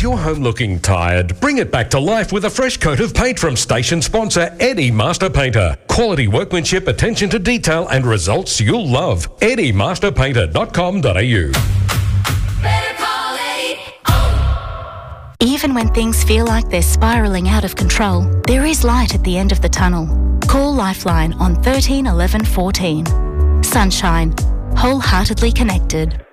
your home looking tired? Bring it back to life with a fresh coat of paint from station sponsor Eddie Master Painter. Quality workmanship, attention to detail and results you'll love. EddieMasterPainter.com.au. Even when things feel like they're spiralling out of control, there is light at the end of the tunnel. Call Lifeline on 13 11 14. Sunshine. Wholeheartedly connected.